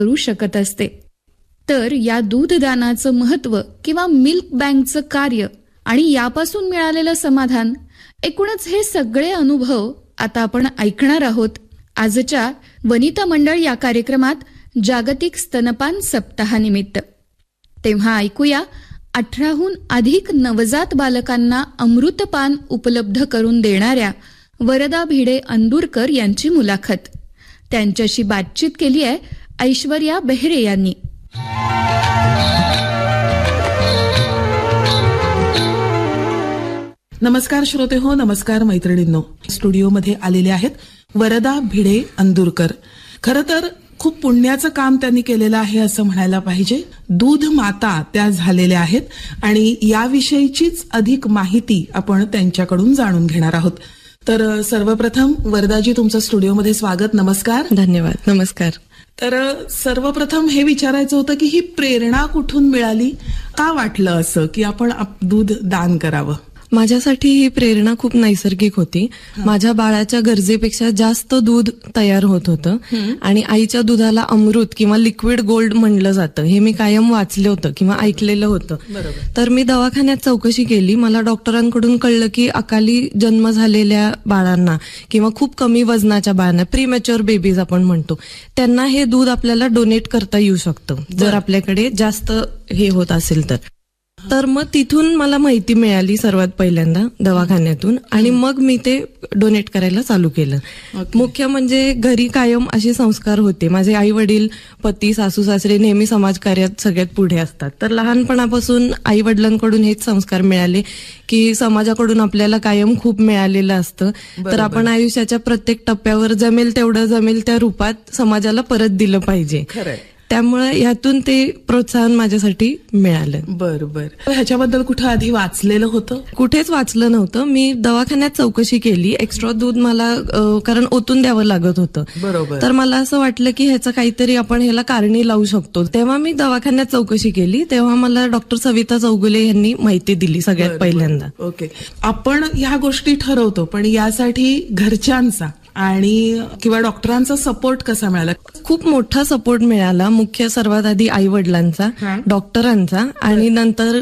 करू शकत असते. तर या दूधदानाचं महत्त्व किंवा मिल्क बँकचं कार्य आणि यापासून मिळालेलं समाधान, एकूणच हे सगळे अनुभव आता आपण ऐकणार आहोत आजच्या वनिता मंडळ या कार्यक्रमात जागतिक स्तनपान सप्ताहानिमित्त. तेव्हा ऐकूया 18हून अधिक नवजात बालकांना अमृतपान उपलब्ध करून देणाऱ्या वरदा भिडे अंदुरकर यांची मुलाखत. त्यांच्याशी बातचीत केली आहे ऐश्वर्या बेहरे यांनी. नमस्कार श्रोते हो, नमस्कार मैत्रिणींनो. स्टुडिओमध्ये आलेले आहेत वरदा भिडे अंदुरकर. खरं तर खूप पुण्याचं काम त्यांनी केलेलं आहे असं म्हणायला पाहिजे. दूध माता त्या झालेल्या आहेत आणि याविषयीचीच अधिक माहिती आपण त्यांच्याकडून जाणून घेणार आहोत. तर सर्वप्रथम वरदाजी, तुमचं स्टुडिओमध्ये स्वागत. नमस्कार. धन्यवाद. नमस्कार. तर सर्वप्रथम हे विचारायचं होतं की ही प्रेरणा कुठून मिळाली? का वाटलं असं की आपण दूध दान करावं? माझ्यासाठी ही प्रेरणा खूप नैसर्गिक होती. माझ्या बाळाच्या गरजेपेक्षा जास्त दूध तयार होत होतं आणि आईच्या दुधाला अमृत किंवा लिक्विड गोल्ड म्हणलं जातं हे मी कायम वाचलं होतं किंवा ऐकलेलं होतं. तर मी दवाखान्यात चौकशी केली. मला डॉक्टरांकडून कळलं की अकाली जन्म झालेल्या बाळांना किंवा खूप कमी वजनाच्या बाळांना, प्रीमॅच्युअर बेबीज आपण म्हणतो, त्यांना हे दूध आपल्याला डोनेट करता येऊ शकतं जर आपल्याकडे जास्त हे होत असेल तर. तर मग तिथून मला माहिती मिळाली सर्वात पहिल्यांदा दवाखान्यातून आणि मग मी ते डोनेट करायला चालू केलं. मुख्य म्हणजे घरी कायम असे संस्कार होते. माझे आई वडील, पती, सासू सासरे नेहमी समाजकार्यात सगळ्यात पुढे असतात. तर लहानपणापासून आई वडिलांकडून हेच संस्कार मिळाले की समाजाकडून आपल्याला कायम खूप मिळालेलं असतं. तर आपण आयुष्याच्या प्रत्येक टप्प्यावर जमेल तेवढं जमेल त्या रूपात समाजाला परत दिलं पाहिजे. त्यामुळे यातून ते प्रोत्साहन माझ्यासाठी मिळालं. बरोबर. ह्याच्याबद्दल कुठं आधी वाचलेलं होतं? कुठेच वाचलं नव्हतं. मी दवाखान्यात चौकशी केली. एक्स्ट्रा दूध मला कारण ओतून द्यावं लागत होतं. बरोबर. तर मला असं वाटलं की ह्याचं काहीतरी आपण ह्याला कारणी लावू शकतो. तेव्हा मी दवाखान्यात चौकशी केली. तेव्हा मला डॉक्टर सविता चौगुले यांनी माहिती दिली सगळ्यात पहिल्यांदा. ओके. आपण ह्या गोष्टी ठरवतो, पण यासाठी घरच्यांचा आणि किंवा डॉक्टरांचा सपोर्ट कसा मिळाला? खूप मोठा सपोर्ट मिळाला. मुख्य सर्वात आधी आई वडिलांचा, डॉक्टरांचा आणि नंतर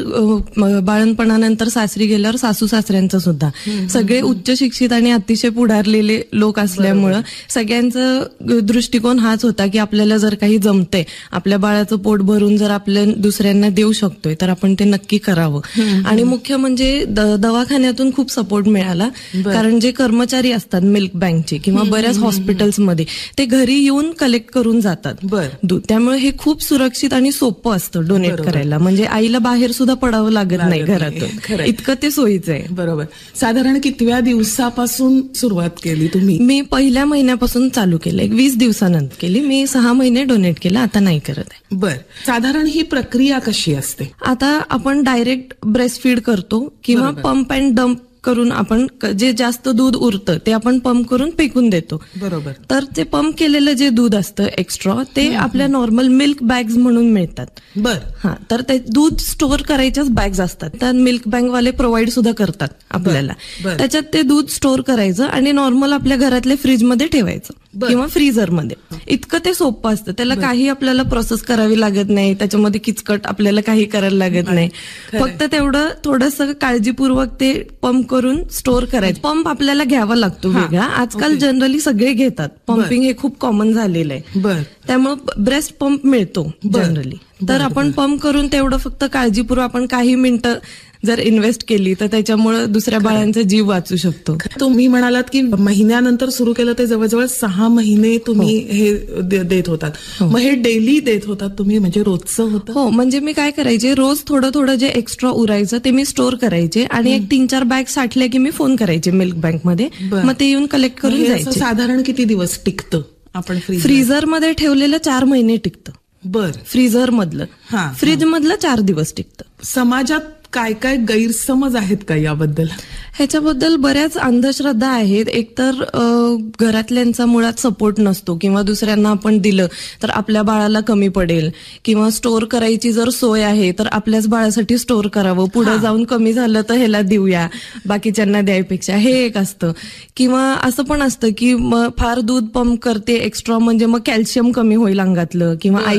बाळणपणानंतर सासरी गेल्यावर सासू सासऱ्यांचा सुद्धा. सगळे उच्च शिक्षित आणि अतिशय पुढारलेले लोक असल्यामुळं सगळ्यांचा दृष्टिकोन हाच होता की आपल्याला जर काही जमतंय, आपल्या बाळाचं पोट भरून जर आपल्या दुसऱ्यांना देऊ शकतोय तर आपण ते नक्की करावं. आणि मुख्य म्हणजे दवाखान्यातून खूप सपोर्ट मिळाला. कारण जे कर्मचारी असतात मिल्क बँकचे किंवा बऱ्याच हॉस्पिटल्समध्ये ते घरी येऊन कलेक्ट करून जातात दूध. त्यामुळे हे खूप सुरक्षित आणि सोपं असतं डोनेट करायला. म्हणजे आईला बाहेर सुद्धा पडावं लागत नाही घरातून. इतकं ते सोयीचं आहे. बरोबर. साधारण कितव्या दिवसापासून सुरुवात केली तुम्ही? मी पहिल्या महिन्यापासून चालू केलं. 20 दिवसानंतर केली. मी 6 महिने डोनेट केलं. आता नाही करत आहे. बर. साधारण ही प्रक्रिया कशी असते? आता आपण डायरेक्ट ब्रेस्ट फीड करतो किंवा पंप अँड डंप करून आपण जे जास्त दूध उरतं ते आपण पंप करून फेकून देतो. बरोबर. तर ते पंप केलेलं जे दूध असतं एक्स्ट्रा ते आपल्या नॉर्मल मिल्क बॅग्स म्हणून मिळतात. बर. हा. तर ते दूध स्टोअर करायच्याच बॅग्स असतात. तर मिल्क बँकवाले प्रोव्हाइड सुद्धा करतात आपल्याला. त्याच्यात ते दूध स्टोअर करायचं आणि नॉर्मल आपल्या घरातल्या फ्रीजमध्ये ठेवायचं किंवा फ्रीझरमध्ये. इतकं ते सोपं असतं. त्याला काही आपल्याला प्रोसेस करावी लागत नाही. त्याच्यामध्ये किचकट आपल्याला काही करायला लागत नाही. फक्त तेवढं थोडंसं काळजीपूर्वक ते पंप करून स्टोअर करायचं. पंप आपल्याला घ्यावा लागतो वेगळा. आजकाल जनरली सगळे घेतात. पंपिंग हे खूप कॉमन झालेलं आहे. त्यामुळे ब्रेस्ट पंप मिळतो जनरली. तर आपण पंप करून तेवढं फक्त काळजीपूर्वक आपण काही मिनिटं जर इन्व्हेस्ट केली तर त्याच्यामुळे दुसऱ्या बाळांचा जीव वाचू शकतो. तुम्ही म्हणालात की महिन्यानंतर सुरू केलं ते जवळजवळ 6 महिने तुम्ही हे देत होतात. मग हे डेली देत होतात तुम्ही, म्हणजे रोजचं होतं? हो. म्हणजे मी काय करायचे, रोज थोडं थोडं जे एक्स्ट्रा उरायचं ते मी स्टोअर करायचे आणि 3-4 बॅग साठल्या की मी फोन करायचे मिल्क बँकमध्ये. मग ते येऊन कलेक्ट करून जायचे. साधारण किती दिवस टिकतं? आपण फ्रीझरमध्ये ठेवलेलं 4 महिने टिकतं. बर. फ्रीझर मधलं. फ्रीज मधलं 4 दिवस टिकतं. समाजात काय काय गैरसमज आहेत का याबद्दल? ह्याच्याबद्दल बऱ्याच अंधश्रद्धा आहेत. एकतर घरातल्यांचा मुळात सपोर्ट नसतो किंवा दुसऱ्यांना आपण दिलं तर आपल्या बाळाला कमी पडेल किंवा स्टोअर करायची जर सोय आहे तर आपल्याच बाळासाठी स्टोअर करावं, पुढे जाऊन कमी झालं तर ह्याला देऊया बाकीच्यांना द्यायपेक्षा, हे एक असतं. किंवा असं पण असतं की फार दूध पंप करते एक्स्ट्रा म्हणजे मग कॅल्शियम कमी होईल अंगातलं, किंवा